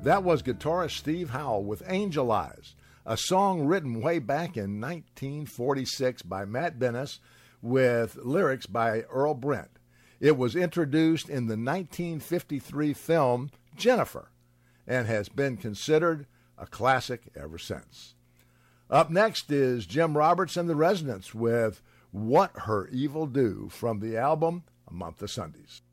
That was guitarist Steve Howell with Angel Eyes, a song written way back in 1946 by Matt Dennis with lyrics by Earl Brent. It was introduced in the 1953 film Jennifer and has been considered a classic ever since. Up next is Jim Roberts and the Resonance with What Her Evil Do from the album A Month of Sundays.